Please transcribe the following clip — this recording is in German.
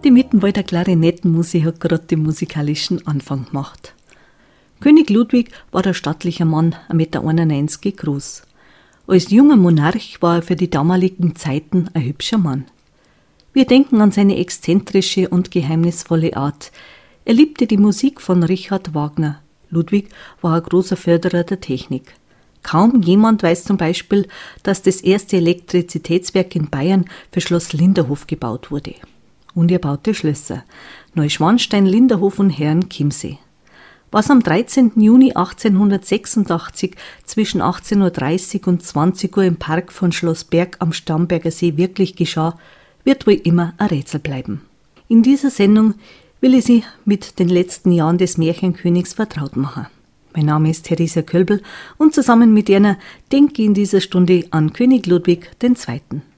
Die Mittenwalder Klarinettenmusik hat gerade den musikalischen Anfang gemacht. König Ludwig war ein stattlicher Mann, 1,91 Meter groß. Als junger Monarch war er für die damaligen Zeiten ein hübscher Mann. Wir denken an seine exzentrische und geheimnisvolle Art. Er liebte die Musik von Richard Wagner. Ludwig war ein großer Förderer der Technik. Kaum jemand weiß zum Beispiel, dass das erste Elektrizitätswerk in Bayern für Schloss Linderhof gebaut wurde. Und er baute Schlösser: Neuschwanstein, Linderhof und Herrenchiemsee. Was am 13. Juni 1886 zwischen 18.30 Uhr und 20 Uhr im Park von Schloss Berg am Starnberger See wirklich geschah, wird wohl immer ein Rätsel bleiben. In dieser Sendung will ich Sie mit den letzten Jahren des Märchenkönigs vertraut machen. Mein Name ist Theresa Kölbl und zusammen mit Ihnen denke ich in dieser Stunde an König Ludwig II.